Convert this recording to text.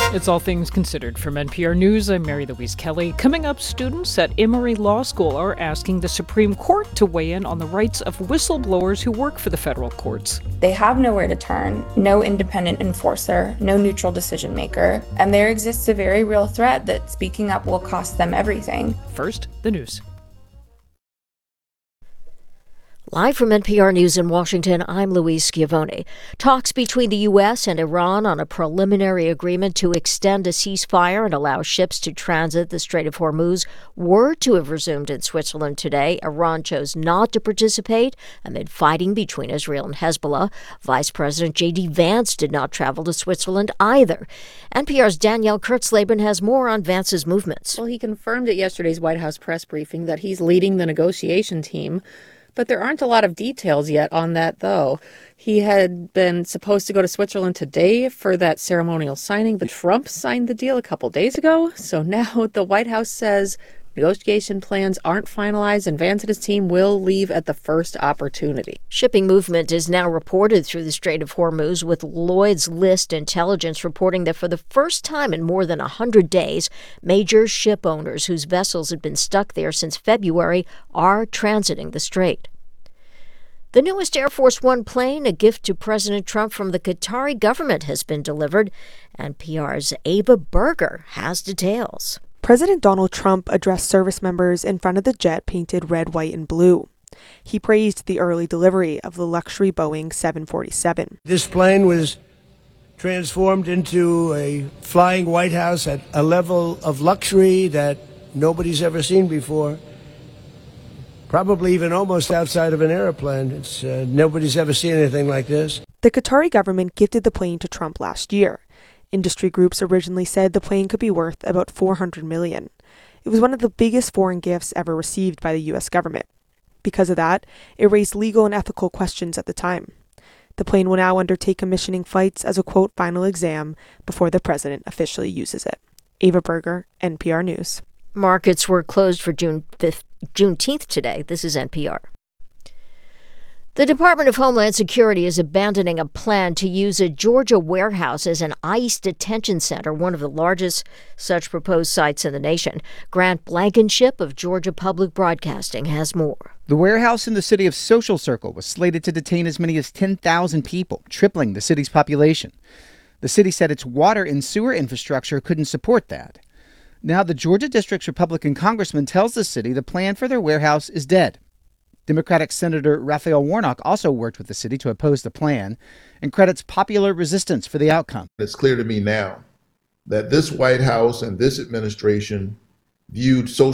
It's All Things Considered from NPR News. I'm Mary Louise Kelly. Coming up, students at Emory Law School are asking the Supreme Court to weigh in on the rights of whistleblowers who work for the federal courts. They have nowhere to turn, no independent enforcer, no neutral decision maker, and there exists a very real threat that speaking up will cost them everything. First, the news. Live from NPR News in Washington, I'm Louise Schiavone. Talks between the U.S. and Iran on a preliminary agreement to extend a ceasefire and allow ships to transit the Strait of Hormuz were to have resumed in Switzerland today. Iran chose not to participate amid fighting between Israel and Hezbollah. Vice President J.D. Vance did not travel to Switzerland either. NPR's Danielle Kurtzleben has more on Vance's movements. Well, he confirmed at yesterday's White House press briefing that he's leading the negotiation team. But there aren't a lot of details yet on that, though. He had been supposed to go to Switzerland today for that ceremonial signing, but Trump signed the deal a couple days ago. So now the White House says negotiation plans aren't finalized and Vance and his team will leave at the first opportunity. Shipping movement is now reported through the Strait of Hormuz, with Lloyd's List Intelligence reporting that for the first time in more than 100 days, major ship owners whose vessels had been stuck there since February are transiting the strait. The newest Air Force One plane, a gift to President Trump from the Qatari government, has been delivered. NPR's Ava Berger has details. President Donald Trump addressed service members in front of the jet painted red, white, and blue. He praised the early delivery of the luxury Boeing 747. This plane was transformed into a flying White House at a level of luxury that nobody's ever seen before. Probably even almost outside of an airplane. Nobody's ever seen anything like this. The Qatari government gifted the plane to Trump last year. Industry groups originally said the plane could be worth about $400 million. It was one of the biggest foreign gifts ever received by the U.S. government. Because of that, it raised legal and ethical questions at the time. The plane will now undertake commissioning flights as a, quote, final exam before the president officially uses it. Ava Berger, NPR News. Markets were closed for Juneteenth today. This is NPR. The Department of Homeland Security is abandoning a plan to use a Georgia warehouse as an ICE detention center, one of the largest such proposed sites in the nation. Grant Blankenship of Georgia Public Broadcasting has more. The warehouse in the city of Social Circle was slated to detain as many as 10,000 people, tripling the city's population. The city said its water and sewer infrastructure couldn't support that. Now, the Georgia District's Republican congressman tells the city the plan for their warehouse is dead. Democratic Senator Raphael Warnock also worked with the city to oppose the plan and credits popular resistance for the outcome. It's clear to me now that this White House and this administration viewed Social